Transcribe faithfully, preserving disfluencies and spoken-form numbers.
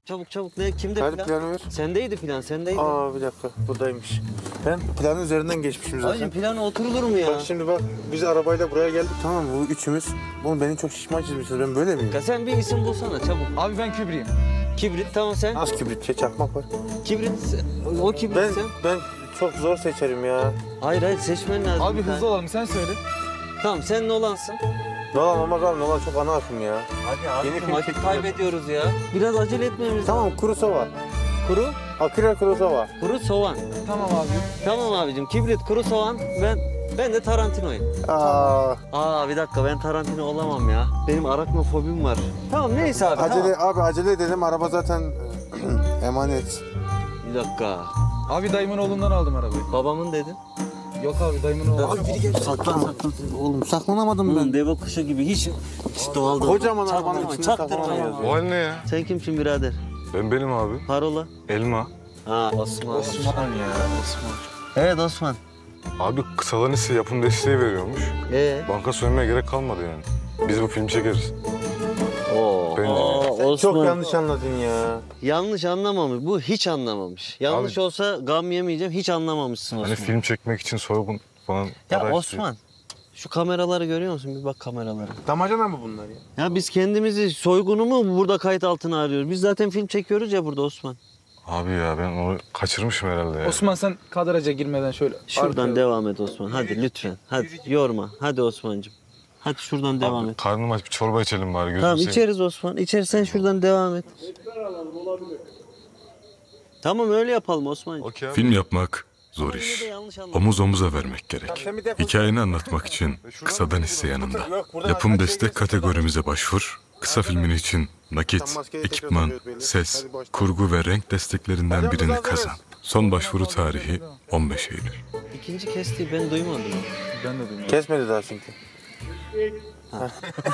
çabuk çabuk. Ne kimde Hadi plan? planı ver. Sendeydi plan, sendeydi. Aa bir dakika buradaymış. Ben planın üzerinden geçmişim zaten. Abicim plana oturulur mu ya? Bak şimdi bak biz arabayla buraya geldik tamam mı? Bu üçümüz. Bunu beni çok şişman çizmişsiniz. Ben böyle miyim? Ya sen bir isim bulsana çabuk. Abi ben Kübriyim. Kibrit tamam sen. Az kibrit, şey, çakmak var. Kibrit o kibrit Ben sen. ben çok zor seçerim ya. Hayır hayır seçmen lazım. Abi bir tane. hızlı olalım sen söyle. Tamam sen Nolan'sın. Nolan olmaz abi Nolan çok ana akım ya. Hadi abi. Yeni film Vakit çektim. kaybediyoruz ya. Biraz acele etmemiz. Tamam Kurosawa. Kuru, Akira Kurosawa. kuru soğan. Tamam abi. Tamam abicim kibrit, kuru soğan. Ben ben de Tarantino'yum. Aa, Aa bir dakika ben Tarantino olamam ya. Benim araknofobim var. Tamam neyse abi acele tamam. abi acele edelim araba zaten emanet. Bir dakika. Abi dayımın oğlundan aldım arabayı. Babamın dedin. Yok abi dayımın oğlu. Abi biri geldi. Saklan saklan. Oğlum saklanamadım Oğlum deve kuşu gibi hiç hiç doğal değil. Kocaman arabanın Çaktırma, içinde çaktırma saklanamıyoruz. ya. O hal ne ya? Sen kimsin birader? Ben benim abi. Parola. Elma. Ha Osman. Osman ya Osman. Evet Osman. Abi kısalan ise yapım desteği veriyormuş. Ee? Banka soymaya gerek kalmadı yani. Biz bu film çekeriz. Oo. Bence. Aa, Osman. Çok yanlış anladın ya. Yanlış anlamamış. Bu hiç anlamamış. Yanlış Abi- olsa gam yemeyeceğim. Hiç anlamamışsın Osman. Hani film çekmek için soygun falan. Ya para Osman. Şu kameraları görüyor musun? Bir bak kameralara. Damacana mı bunlar ya? Ya biz kendimizi soygunu mu burada kayıt altına arıyoruz? Biz zaten film çekiyoruz ya burada Osman. istiyor. Abi ya ben onu kaçırmışım herhalde ya. Osman sen kadraja girmeden şöyle. Şuradan arkaya- devam et Osman. Hadi lütfen. Hadi yorma. Hadi Osman'cığım. Hadi şuradan devam Abi, et. karnım aç bir çorba içelim bari gözüm Tamam seveyim. içeriz Osman. İçeriz sen şuradan devam et. Tamam öyle yapalım Osman'cığım. Okey abi. Film yapmak zor Ama yine iş. de yanlış anladın. Omuz omuza vermek gerek. Sen bir defol. Hikayeni anlatmak için kısadan hisse yanında. Yapım destek kategorimize başvur. Kısa filmin için nakit, ekipman, ses, kurgu ve renk desteklerinden birini kazan. Son başvuru tarihi on beş Eylül. İkinci kestiği ben duymadım. Ben de duymadım. Kesmedi daha çünkü.